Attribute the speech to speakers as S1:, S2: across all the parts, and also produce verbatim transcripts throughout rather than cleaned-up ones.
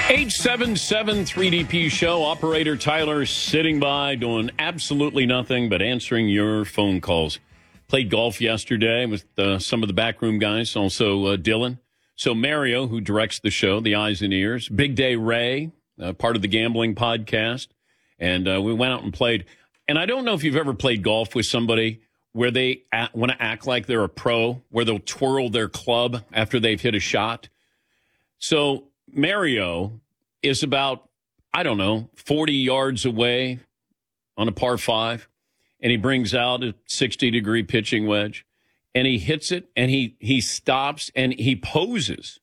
S1: eight seven seven three D P show. Operator Tyler sitting by doing absolutely nothing but answering your phone calls. Played golf yesterday with uh, some of the backroom guys, also uh, Dylan. So Mario, who directs the show, The Eyes and Ears. Big Day Ray, uh, part of the Gambling Podcast. And uh, we went out and played. And I don't know if you've ever played golf with somebody where they want to act like they're a pro, where they'll twirl their club after they've hit a shot. So Mario is about, I don't know, forty yards away on a par five, and he brings out a sixty-degree pitching wedge, and he hits it, and he, he stops, and he poses.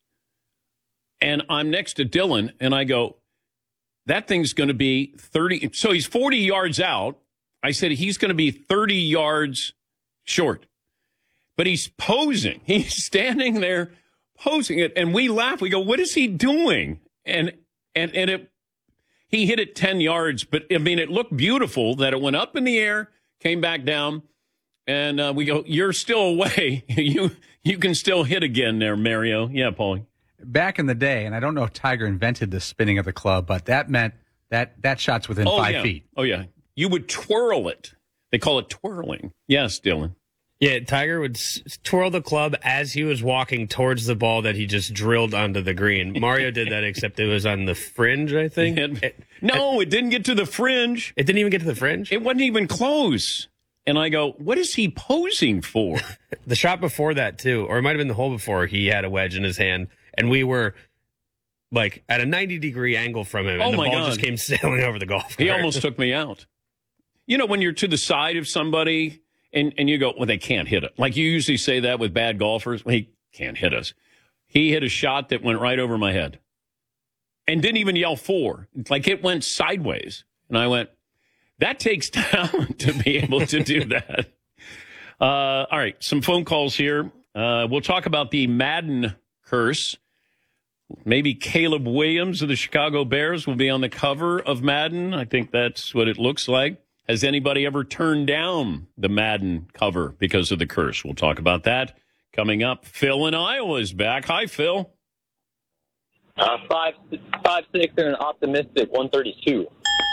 S1: And I'm next to Dylan, and I go, that thing's going to be thirty. So he's forty yards out. I said he's going to be thirty yards short. But he's posing. He's standing there posing it, and we laugh. We go, what is he doing? And and and it, he hit it ten yards, but, I mean, it looked beautiful that it went up in the air, came back down, and uh, we go, you're still away. you you can still hit again there, Mario. Yeah, Paulie.
S2: Back in the day, and I don't know if Tiger invented the spinning of the club, but that meant that that shot's within
S1: oh,
S2: five
S1: yeah.
S2: feet.
S1: Oh, yeah. You would twirl it. They call it twirling. Yes, Dylan.
S3: Yeah, Tiger would s- twirl the club as he was walking towards the ball that he just drilled onto the green. Mario did that, except it was on the fringe, I think.
S1: It,
S3: it,
S1: no, it, it didn't get to the fringe.
S3: It didn't even get to the fringe?
S1: It wasn't even close. And I go, what is he posing for?
S3: The shot before that, too, or it might have been the hole before, he had a wedge in his hand, and we were like at a ninety-degree angle from him, and
S1: oh
S3: the
S1: my
S3: ball
S1: God.
S3: just came sailing over the golf cart.
S1: He almost took me out. You know, when you're to the side of somebody and, and you go, well, they can't hit it. Like you usually say that with bad golfers. Well, he can't hit us. He hit a shot that went right over my head and didn't even yell four. Like it went sideways. And I went, that takes talent to be able to do that. Uh, all right, some phone calls here. Uh, we'll talk about the Madden curse. Maybe Caleb Williams of the Chicago Bears will be on the cover of Madden. I think that's what it looks like. Has anybody ever turned down the Madden cover because of the curse? We'll talk about that coming up. Phil in Iowa is back. Hi, Phil.
S4: Uh, five, five, six, and an optimistic one thirty-two.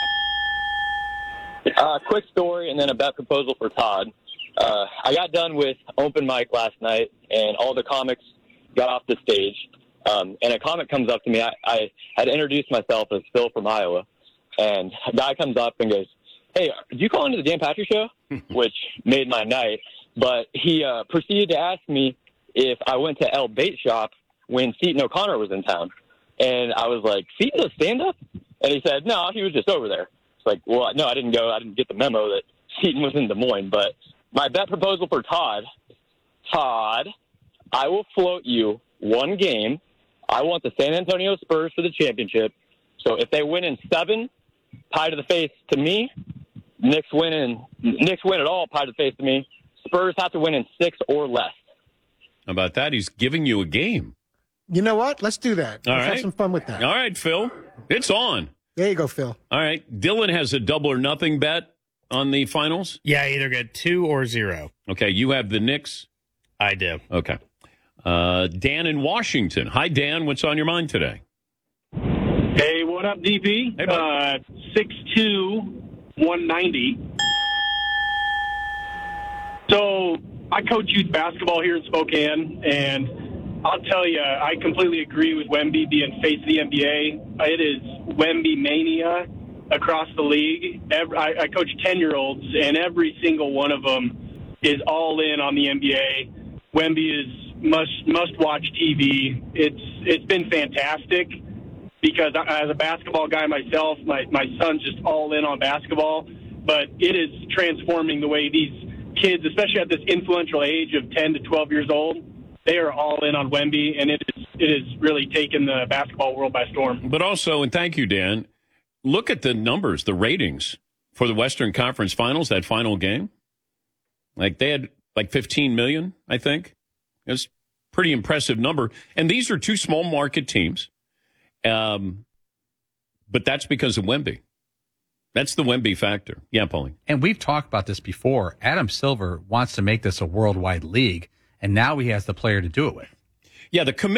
S4: Uh, quick story and then a bet proposal for Todd. Uh, I got done with open mic last night, and all the comics got off the stage. Um, and a comic comes up to me. I, I had introduced myself as Phil from Iowa, and a guy comes up and goes, hey, did you call into the Dan Patrick Show? Which made my night. But he uh, proceeded to ask me if I went to El Bait Shop when Seton O'Connor was in town. And I was like, Seton does stand-up? And he said, no, he was just over there. It's like, well, no, I didn't go. I didn't get the memo that Seton was in Des Moines. But my bet proposal for Todd, Todd, I will float you one game. I want the San Antonio Spurs for the championship. So if they win in seven, pie to the face to me. Knicks win in Knicks win at all, pie to the face to me. Spurs have to win in six or less.
S1: How about that? He's giving you a game.
S5: You know what? Let's do that.
S1: All
S5: Let's
S1: right.
S5: have some fun with that.
S1: All right, Phil. It's on.
S5: There you go, Phil.
S1: All right. Dylan has a double or nothing bet on the finals.
S3: Yeah, either get two or zero.
S1: Okay, you have the Knicks.
S3: I do.
S1: Okay. Uh, Dan in Washington. Hi, Dan. What's on your mind today?
S6: Hey, what up, D P?
S1: Hey,
S6: uh, six two, one ninety. So I coach youth basketball here in Spokane, and I'll tell you, I completely agree with Wemby being face of the N B A. It is Wemby mania across the league. Every, I, I coach ten-year-olds, and every single one of them is all in on the N B A. Wemby is must must watch T V. It's it's been fantastic because as a basketball guy myself, my my son's just all in on basketball. But it is transforming the way these kids, especially at this influential age of ten to twelve years old, they are all in on Wemby, and it is it has really taken the basketball world by storm.
S1: But also, and thank you, Dan, look at the numbers, the ratings for the Western Conference Finals, that final game. Like they had like fifteen million, I think. It's a pretty impressive number. And these are two small market teams. Um, but that's because of Wemby. That's the Wemby factor. Yeah, Paulie.
S2: And we've talked about this before. Adam Silver wants to make this a worldwide league, and now he has the player to do it with.
S1: Yeah, the committee.